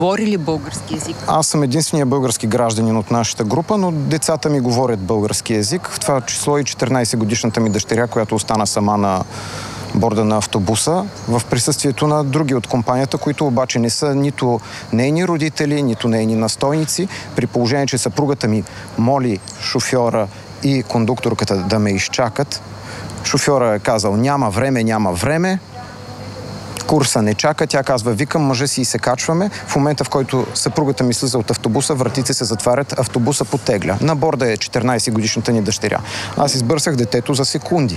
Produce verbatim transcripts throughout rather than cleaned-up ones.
говори ли български език? Аз съм единствения български гражданин от нашата група, но децата ми говорят български език. В това число и четиринайсетгодишната ми дъщеря, която остана сама на борда на автобуса, в присъствието на други от компанията, които обаче не са нито нейни родители, нито нейни настойници, при положение, че съпругата ми моли шофьора и кондукторката да ме изчакат. Шофьора е казал: няма време, няма време. Курса не чака. Тя казва: викам мъжа си и се качваме. В момента, в който съпругата ми слиза от автобуса, вратите се затварят, автобуса потегля. На борда е четиринайсетгодишната ни дъщеря. Аз избърсах детето за секунди.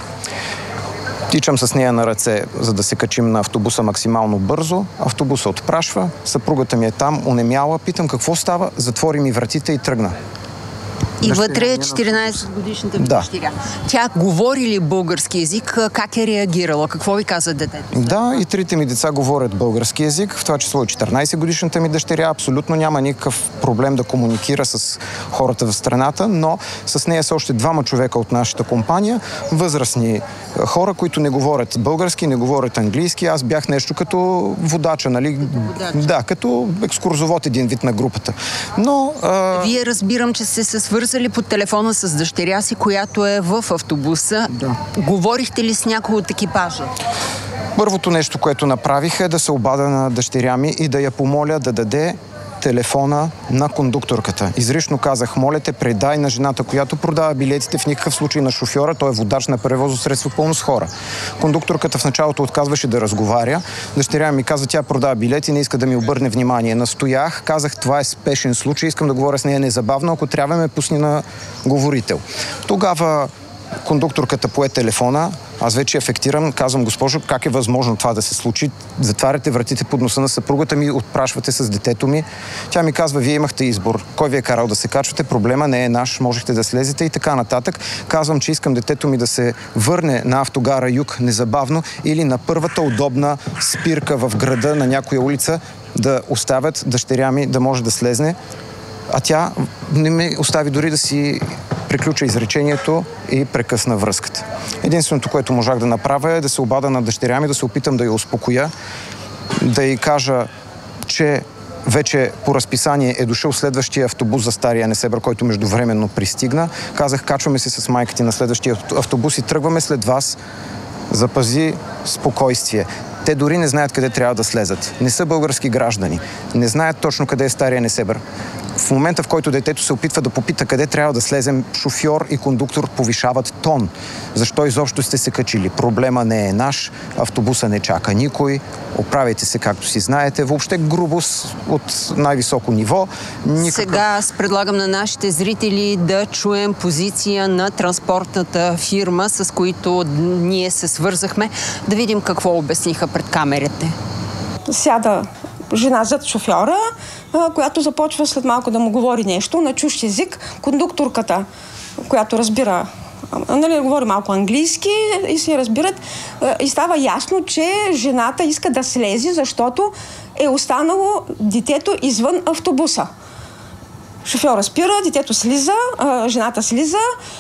Тичам с нея на ръце, за да се качим на автобуса максимално бързо. Автобуса отпрашва, съпругата ми е там, онемяла. Питам какво става, затвори ми вратите и тръгна. И вътре е четиринайсетгодишната ви да. дъщеря. Тя говори ли български език? Как е реагирала? Какво ви каза детето? Да, и трите ми деца говорят български език. В това число и четиринайсетгодишната ми дъщеря абсолютно няма никакъв проблем да комуникира с хората в страната, но с нея са още двама човека от нашата компания, възрастни хора, които не говорят български, не говорят английски. Аз бях нещо като водача, нали? Водач. Да, като екскурзовод един вид на групата. Но... А... Вие разбирам, че сте се свързали по телефона с дъщеря си, която е в автобуса. Да. Говорихте ли с някой от екипажа? Първото нещо, което направих, е да се обадя на дъщеря ми и да я помоля да даде телефона на кондукторката. Изрично казах: моля те, предай на жената, която продава билетите, в никакъв случай на шофьора, той е водач на превозно средство пълно с хора. Кондукторката в началото отказваше да разговаря. Дъщеря ми каза: тя продава билети, не иска да ми обърне внимание. Настоях, казах: това е спешен случай, искам да говоря с нея незабавно, ако трябва ме пусни на говорител. Тогава кондукторката пое телефона, аз вече афектирам, казвам: госпожо, как е възможно това да се случи? Затваряте вратите под носа на съпругата ми, отпрашвате с детето ми. Тя ми казва: вие имахте избор. Кой ви е карал да се качвате? Проблема не е наш, можехте да слезете и така нататък. Казвам, че искам детето ми да се върне на автогара Юг незабавно или на първата удобна спирка в града на някоя улица да оставят дъщеря ми да може да слезне. А тя не ме остави дори да си приключа изречението и прекъсна връзката. Единственото, което можах да направя, е да се обада на дъщеря ми, да се опитам да я успокоя, да й кажа, че вече по разписание е дошъл следващия автобус за Стария Несебър, който междувременно пристигна. Казах: качваме се с майка ти на следващия автобус и тръгваме след вас. Запази спокойствие. Те дори не знаят къде трябва да слезат. Не са български граждани. Не знаят точно къде е Стария Несебър. В момента, в който детето се опитва да попита къде трябва да слезем, шофьор и кондуктор повишават тон. Защо изобщо сте се качили? Проблема не е наш, автобуса не чака никой, оправяйте се както си знаете. Въобще грубост от най-високо ниво. Никакъв... Сега аз предлагам на нашите зрители да чуем позиция на транспортната фирма, с които ние се свързахме, да видим какво обясниха пред камерите. Сяда жена зад шофьора, която започва след малко да му говори нещо на чужд език. Кондукторката, която разбира, нали, говори малко английски и се разбират, и става ясно, че жената иска да слезе, защото е останало детето извън автобуса. Шофьора спира, детето слиза, жената слиза.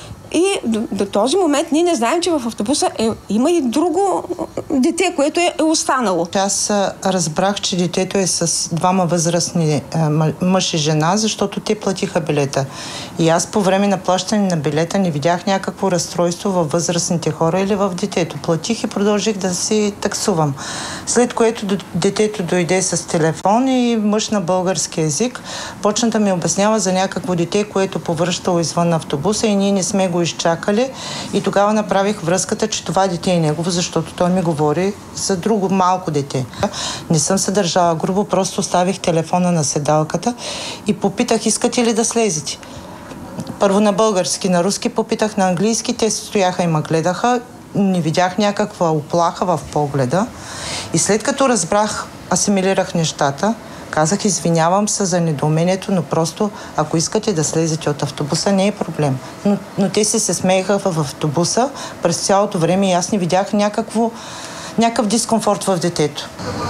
И до, до този момент ние не знаем, че в автобуса е, има и друго дете, което е, е останало. Аз разбрах, че детето е с двама възрастни мъж и жена, защото те платиха билета. И аз по време на плащане на билета не видях някакво разстройство във възрастните хора или в детето. Платих и продължих да си таксувам. След което детето дойде с телефон и мъж на български език почна да ми обяснява за някакво дете, което повръщало извън автобуса и ние не сме го изчакали. И тогава направих връзката, че това дете е негово, защото той ми говори за друго малко дете. Не съм се държала грубо, просто оставих телефона на седалката и попитах: искате ли да слезете? Първо на български, на руски попитах, на английски. Те стояха и ме гледаха. Не видях някаква уплаха в погледа. И след като разбрах, асимилирах нещата, казах: извинявам се за недоумението, но просто ако искате да слезете от автобуса, не е проблем. Но, но те се се смееха в автобуса през цялото време и аз не видях някакво, някакъв дискомфорт в детето.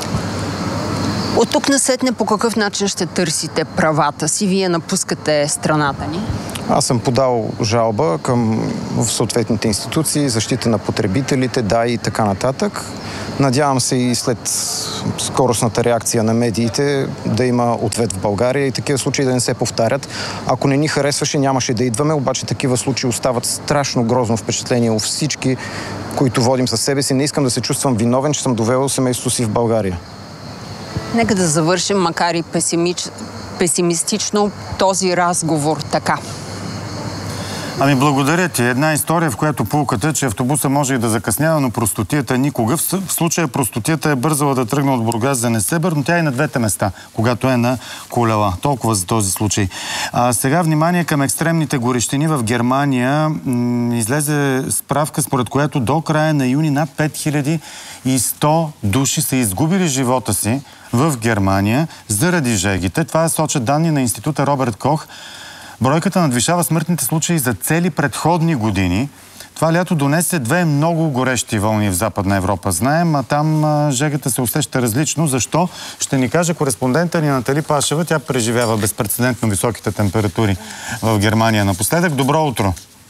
От тук насетне по какъв начин ще търсите правата си? Вие напускате страната ни? Аз съм подал жалба към в съответните институции, защита на потребителите, да и така нататък. Надявам се и след скоростната реакция на медиите да има ответ в България и такива случаи да не се повтарят. Ако не ни харесваше, нямаше да идваме, обаче такива случаи остават страшно грозно впечатление у всички, които водим със себе си. Не искам да се чувствам виновен, че съм довел семейството си в България. Нека да завършим, макар и песимич... песимистично, този разговор така. Ами благодаря ти. Една история, в която пулката, че автобуса може и да закъснява, но простотията никога. В случая простотията е бързала да тръгне от Бургас за Несебър, но тя е на двете места, когато е на колела. Толкова за този случай. А сега внимание към екстремните горещини в Германия. М- излезе справка, според която до края на юни над пет хиляди и сто души са изгубили живота си в Германия заради жегите. Това сочат данни на института Роберт Кох. Бройката надвишава смъртните случаи за цели предходни години. Това лято донесе две много горещи вълни в Западна Европа. Знаем, а там а, жегата се усеща различно. Защо? Ще ни каже кореспондента ни Натали Пашева. Тя преживява безпрецедентно високите температури в Германия напоследък. Добро утро!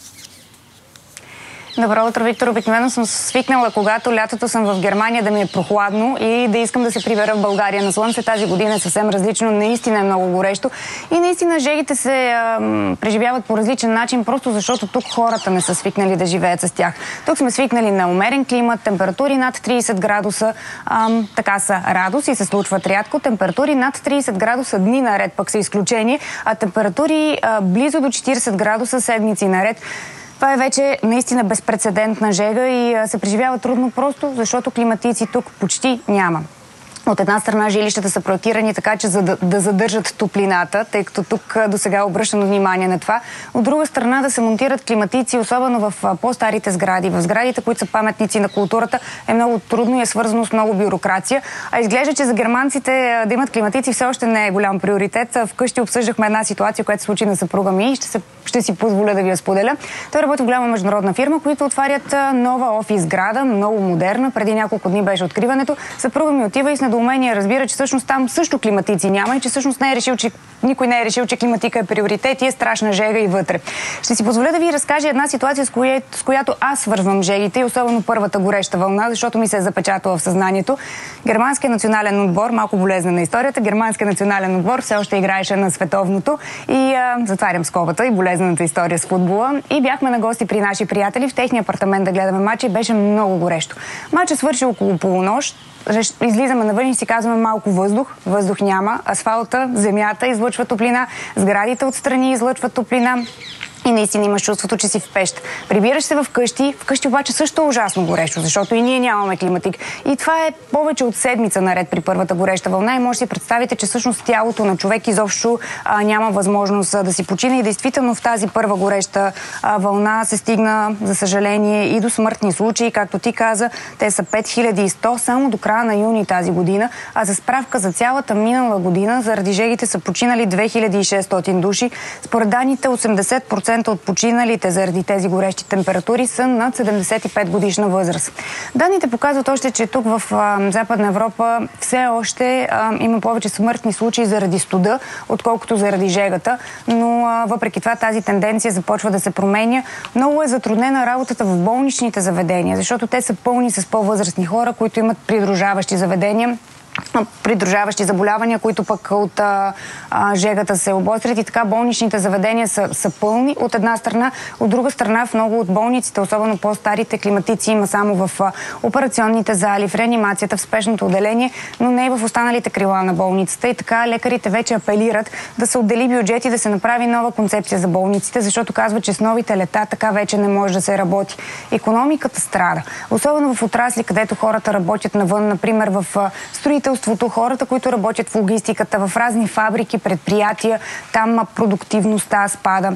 Добро утро, Виктор. Обикновено съм свикнала, когато лятото съм в Германия, да ми е прохладно и да искам да се прибера в България на слънце. Тази година е съвсем различно, наистина е много горещо и наистина жегите се ам, преживяват по различен начин, просто защото тук хората не са свикнали да живеят с тях. Тук сме свикнали на умерен климат, температури над трийсет градуса, ам, така са радост и се случват рядко. Температури над трийсет градуса дни наред пък са изключение, а температури а, близо до четирийсет градуса седмици наред. Това е вече наистина безпрецедентна жега и се преживява трудно просто, защото климатици тук почти няма. От една страна жилищата са проектирани така, че за да, да задържат топлината, тъй като тук до сега е обръщано внимание на това. От друга страна да се монтират климатици, особено в по-старите сгради. В сградите, които са паметници на културата, е много трудно и е свързано с много бюрокрация. А изглежда, че за германците да имат климатици все още не е голям приоритет. Вкъщи обсъждахме една ситуация, която се случи на съпруга ми и ще, се, ще си позволя да ви я споделя. Той работи в голяма международна фирма, които отварят нова офис сграда, много модерна. Преди няколко дни беше откриването. Съпруга ми отива и с недоумение разбира, че всъщност там също климатици няма и че всъщност не е решил, че никой не е решил, че климатика е приоритет и е страшна жега и вътре. Ще си позволя да ви разкажа една ситуация, с, кое, с която аз свързвам жегите и особено първата гореща вълна, защото ми се е запечатала в съзнанието. Германският национален отбор, малко болезнена историята, германският национален отбор все още играеше на световното и а, затварям скобата и болезнената история с футбола. И бяхме на гости при наши приятели в техния апартамент да гледаме матча и беше много горещо. Матчът свърши около полунощ. Излизаме навън и си казваме малко въздух. Въздух няма. Асфалта, земята излъчва топлина, сградите отстрани излъчват топлина. И наистина имаш чувството, че си в пещ. Прибираш се в къщи, вкъщи обаче също е ужасно горещо, защото и ние нямаме климатик. И това е повече от седмица наред при първата гореща вълна и може да си представите, че всъщност тялото на човек изобщо а, няма възможност а, да си почине. И действително в тази първа гореща а, вълна се стигна, за съжаление, и до смъртни случаи. Както ти каза, те са пет хиляди и сто само до края на юни тази година. А за справка за цялата минала година заради жегите са починали две хиляди и шестстотин души. Според данните осемдесет процента от починалите заради тези горещи температури са над седемдесет и пет годишна възраст. Данните показват още, че тук в а, Западна Европа все още а, има повече смъртни случаи заради студа, отколкото заради жегата, но а, въпреки това тази тенденция започва да се променя. Много е затруднена работата в болничните заведения, защото те са пълни с по-възрастни хора, които имат придружаващи заведения, придружаващи заболявания, които пък от а, а, жегата се обострят и така болничните заведения са, са пълни от една страна. От друга страна в много от болниците, особено по-старите, климатици има само в а, операционните зали, в реанимацията, в спешното отделение, но не и в останалите крила на болницата. И така лекарите вече апелират да се отдели бюджет и да се направи нова концепция за болниците, защото казват, че с новите лета така вече не може да се работи. Икономиката страда. Особено в отрасли, където хората работят навън, например в а, строителството, хората, които работят в логистиката, в разни фабрики, предприятия, там продуктивността спада.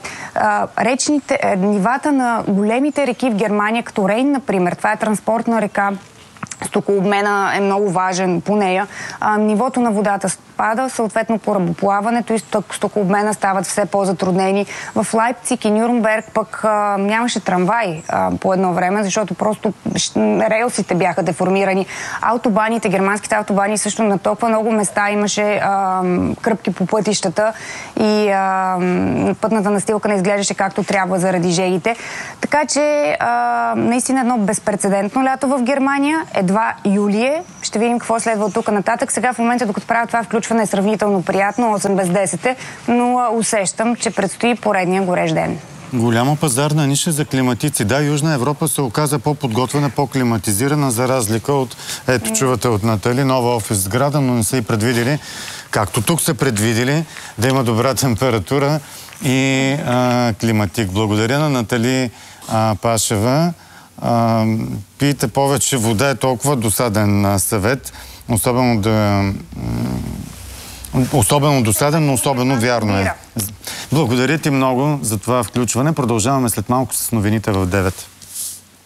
Речните, нивата на големите реки в Германия, като Рейн, например, това е транспортна река, стокообмена е много важен по нея. А, нивото на водата спада, съответно корабоплаването и стокообмена стават все по-затруднени. В Лайпциг и Нюрнберг пък а, нямаше трамвай а, по едно време, защото просто релсите бяха деформирани. Автобаните, германските автобани също на толкова много места имаше а, кръпки по пътищата и а, пътната настилка не изглеждаше както трябва заради жегите. Така че а, наистина едно безпрецедентно лято в Германия. Едва юлие. Ще видим какво следва от тук нататък. Сега в момента, докато правя това включване, е сравнително приятно, осем без десет, но усещам, че предстои поредния горещ ден. Голяма пазарна ниша за климатици. Да, Южна Европа се оказа по-подготвена, по-климатизирана, за разлика от, ето чувате от Натали, нова офис сграда, но не са и предвидели, както тук са предвидели, да има добра температура и а, климатик. Благодаря на Натали а, Пашева. А, пийте повече вода, е толкова досаден съвет, особено да... Особено досаден, но особено вярно е. Благодаря ти много за това включване. Продължаваме след малко с новините в девет.